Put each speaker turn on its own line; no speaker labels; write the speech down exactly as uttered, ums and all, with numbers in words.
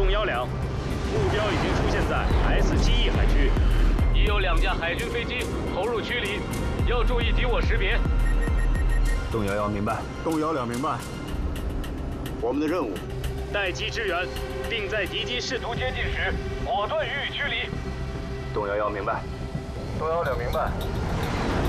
洞幺两，目标已经出现在 S 七 E 海区，已有两架海军飞机投入区里，要注意敌我识别。
洞幺幺明白，
洞幺两明白。我们的任务，
待机支援，并在敌机试图接近时，果断予以驱离。
洞幺幺明白，
洞幺两明白。